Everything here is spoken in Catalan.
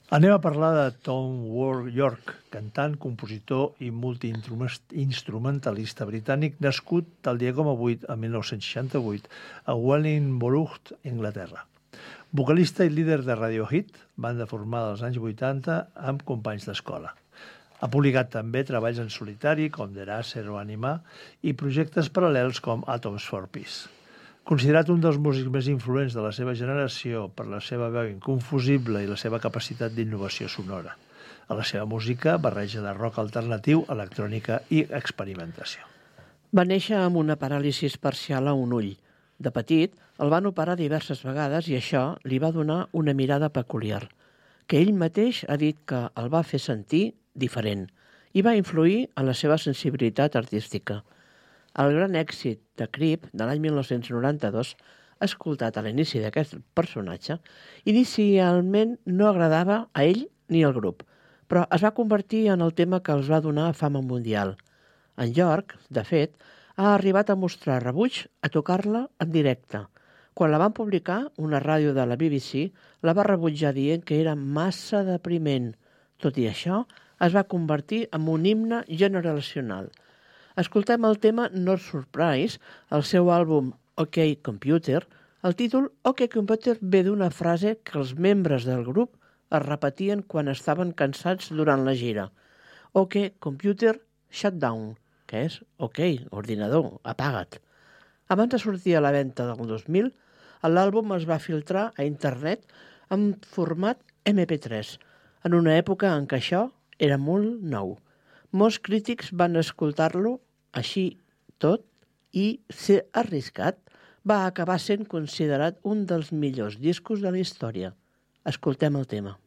Anem a parlar de Tom York, cantant, compositor i multiinstrumentalista britànic nascut tal dia com avui, a 1968, a Wellingborough, Anglaterra. Vocalista i líder de Radiohead, banda formada als anys 80 amb companys d'escola. Ha publicat també treballs en solitari com Deraser o Animar i projectes paral·lels com Atoms for Peace. Considerat un dels músics més influents de la seva generació per la seva veu inconfusible i la seva capacitat d'innovació sonora. A la seva música barreja de rock alternatiu, electrònica i experimentació. Va néixer amb una paràlisi parcial a un ull. De petit, el van operar diverses vegades i això li va donar una mirada peculiar, que ell mateix ha dit que el va fer sentir diferent i va influir en la seva sensibilitat artística. El gran èxit de Creep de l'any 1992, escoltat a l'inici d'aquest personatge, inicialment no agradava a ell ni al grup, però es va convertir en el tema que els va donar fama mundial. En York, de fet, ha arribat a mostrar rebuig a tocar-la en directe. Quan la van publicar, una ràdio de la BBC la va rebutjar dient que era massa depriment. Tot i això, es va convertir en un himne generacional. Escoltem el tema Not Surprise, el seu àlbum OK Computer. El títol OK Computer ve d'una frase que els membres del grup es repetien quan estaven cansats durant la gira. OK Computer Shut Down, que és OK, ordinador, apaga't. Abans de sortir a la venda del 2000, l'àlbum es va filtrar a internet en format MP3, en una època en què això era molt nou. Molts crítics van escoltar-lo així tot i ser arriscat va acabar sent considerat un dels millors discos de la història. Escoltem el tema.